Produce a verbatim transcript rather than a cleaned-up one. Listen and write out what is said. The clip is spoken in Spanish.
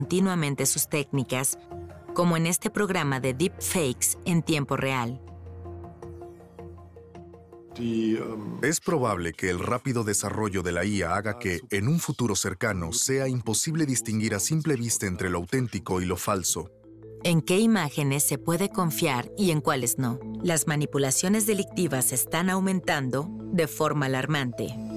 continuamente sus técnicas, como en este programa de deepfakes en tiempo real. Es probable que el rápido desarrollo de la I A haga que, en un futuro cercano, sea imposible distinguir a simple vista entre lo auténtico y lo falso. ¿En qué imágenes se puede confiar y en cuáles no? Las manipulaciones delictivas están aumentando de forma alarmante.